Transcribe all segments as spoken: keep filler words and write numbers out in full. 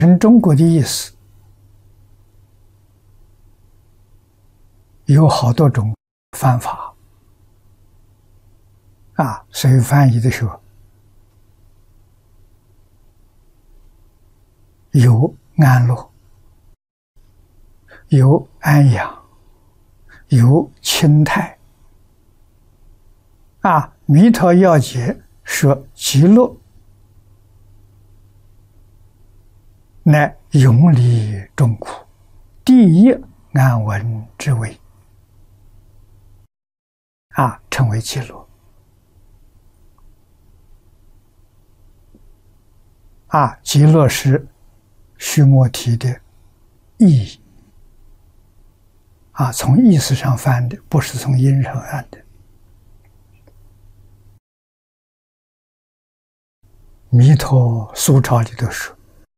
成中国的意思有好多种翻法啊，所以翻译的时候有安乐，有安养，有清泰啊。弥陀要解说极乐乃永离众苦，第一安稳之谓啊，称为极乐啊。极乐是须摩提的意义啊，从意思上翻的，不是从音上翻的。弥陀苏钞里头说：“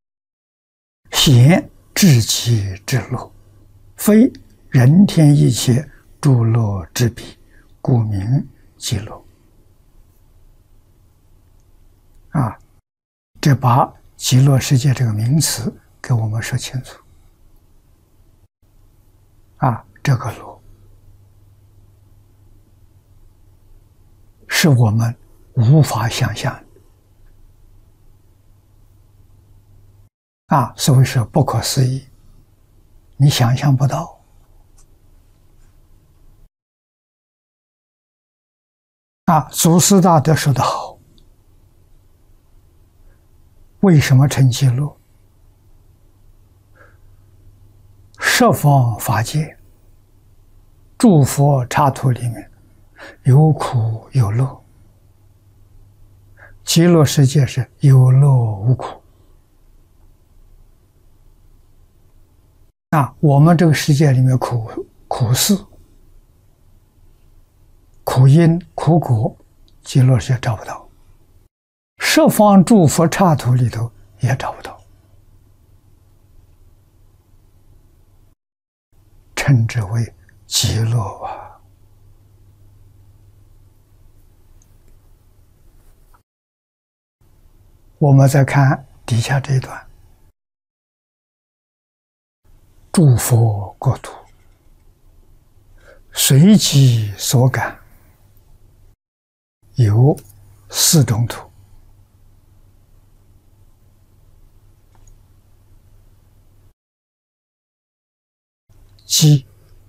贤至极之乐，非人天一切诸乐之比，故名极乐。”啊，这把极乐世界这个名词给我们说清楚。啊，这个乐是我们无法想象的。啊，所谓是不可思议，你想象不到。啊，祖师大德说得好，为什么成极乐？十方法界诸佛刹土里面有苦有乐，极乐世界是有乐无苦。啊，我们这个世界里面苦苦事、苦因、苦果，极乐世界找不到，十方诸佛刹土里头也找不到，称之为极乐啊。我们再看底下这一段。诸佛国土，随己所感，有四种土。机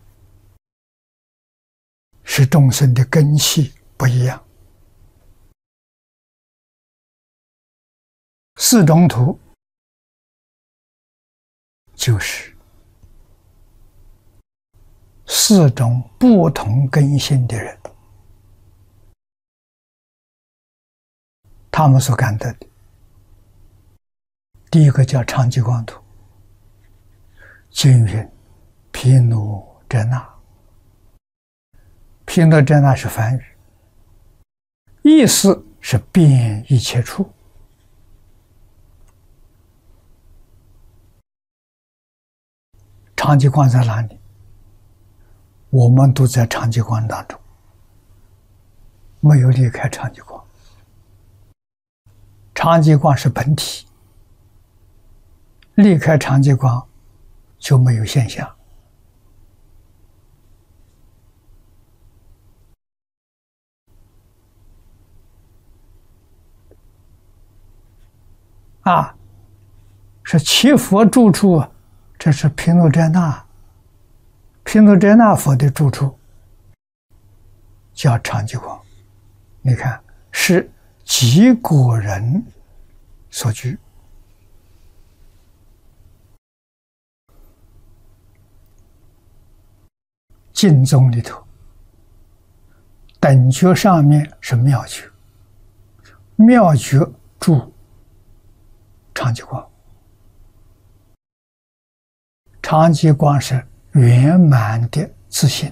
是众生的根器不一样，四种土就是四种不同根性的人，他们所感得的。第一个叫长吉光土，经云毗卢遮那。毗卢遮那是梵语，意思是遍一切处。长吉光在哪里？我们都在长吉光当中，没有离开长吉光。长吉光是本体，离开长吉光就没有现象。啊，是其佛住处，这是毗卢遮那。毗卢遮那佛的住处叫长吉光，你看是极果人所居。净宗里头等觉上面是妙觉，妙觉住长吉光，长吉光是圆满的自信。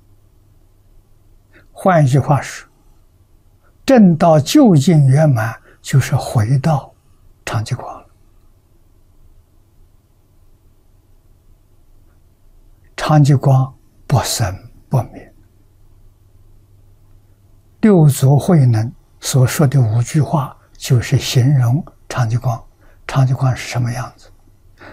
换一句话说，证到究竟圆满，就是回到长吉光了。长吉光不生不灭。六祖慧能所说的五句话，就是形容长吉光。长吉光是什么样子？